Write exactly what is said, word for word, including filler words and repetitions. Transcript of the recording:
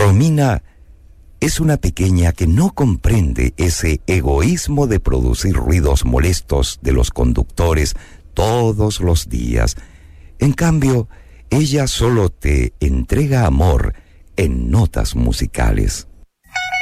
Romina es una pequeña que no comprende ese egoísmo de producir ruidos molestos de los conductores todos los días. En cambio, ella solo te entrega amor en notas musicales.